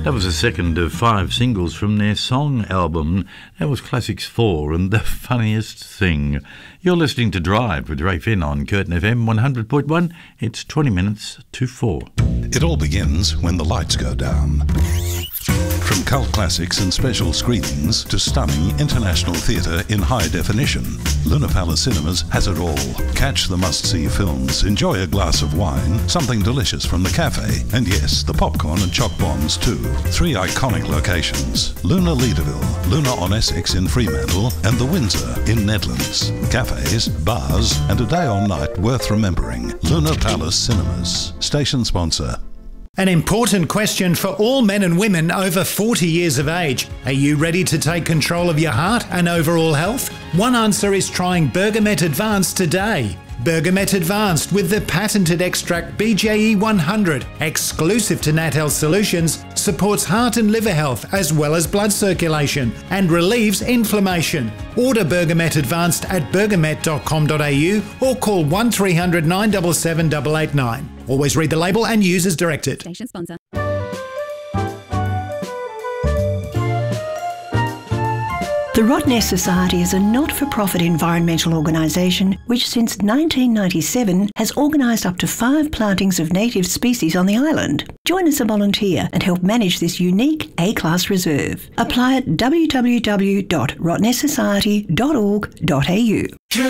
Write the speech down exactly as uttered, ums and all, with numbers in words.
That was the second of five singles from their song album. That was Classics four and The Funniest Thing. You're listening to Drive with Ray Finn on Curtin F M one hundred point one. It's twenty minutes to four. It all begins when the lights go down. From cult classics and special screenings to stunning international theatre in high definition, Luna Palace Cinemas has it all. Catch the must-see films, enjoy a glass of wine, something delicious from the cafe, and yes, the popcorn and choc bombs too. Three iconic locations: Luna Leederville, Luna on Essex in Fremantle, and the Windsor in Nedlands. Cafes, bars, and a day or night worth remembering. Luna Palace Cinemas. Station sponsor. An important question for all men and women over forty years of age. Are you ready to take control of your heart and overall health? One answer is trying Bergamet Advanced today. Bergamet Advanced with the patented extract B J E one hundred, exclusive to Nat Health Solutions, supports heart and liver health as well as blood circulation and relieves inflammation. Order Bergamet Advanced at bergamet dot com dot a u or call one three hundred nine seven seven eight eight nine. Always read the label and use as directed. Station sponsor. The Rottnest Society is a not-for-profit environmental organisation which since nineteen ninety-seven has organised up to five plantings of native species on the island. Join as a volunteer and help manage this unique A-class reserve. Apply at w w w dot rottnest society dot org dot a u.